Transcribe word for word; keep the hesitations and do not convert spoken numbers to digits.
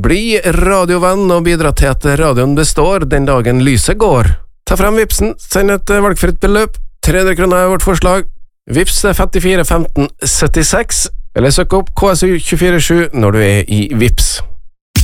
Bli radiovenn og bidra til at radioen består den dagen lyset går. Ta frem vipsen, send et valgfritt beløp, tre hundre kroner er vårt forslag. Vips femtifire femten syttiseks, eller søk opp K S U to fire sju når du er i Vips.